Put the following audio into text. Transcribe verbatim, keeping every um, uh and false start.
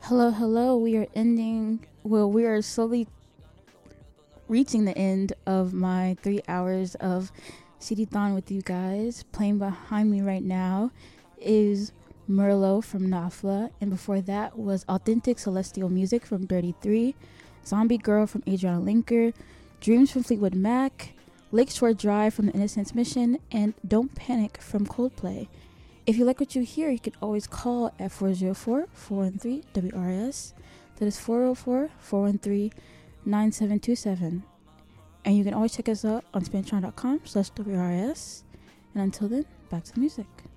Hello, hello. We are ending, well, we are slowly reaching the end of my three hours of C D-thon with you guys. Playing behind me right now is Merlot from Nafla, and before that was Authentic Celestial Music from Dirty three, Zombie Girl from Adriana Linker, Dreams from Fleetwood Mac, Lakeshore Drive from The Innocence Mission, and Don't Panic from Coldplay. If you like what you hear, you can always call at four oh four, four one three, W R S. That is four oh four, four one three, nine seven two seven. And you can always check us out on spantron dot com slash W R S. And until then, back to the music.